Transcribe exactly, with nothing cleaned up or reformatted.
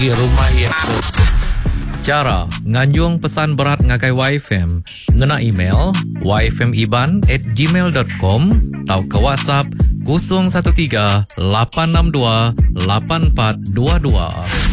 di rumah yang tu. Cara nganjung pesan berat ngagai Y F M, ngena email y f m iban at gmail dot com atau ke WhatsApp kosong satu tiga lapan enam dua lapan empat dua dua.